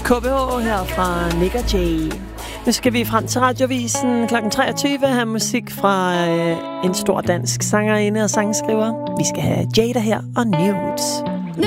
KBH her fra Nick og Jay. Nu skal vi frem til Radiovisen kl. 23 have musik fra en stor dansk sangerinde og sangskriver. Vi skal have Jada her og Nudes.